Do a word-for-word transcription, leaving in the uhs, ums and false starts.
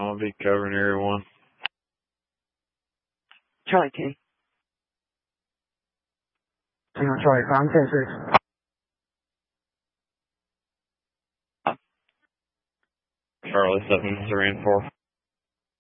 I'll be covering area one. Charlie K. Charlie, five ten six. Charlie seven three and four.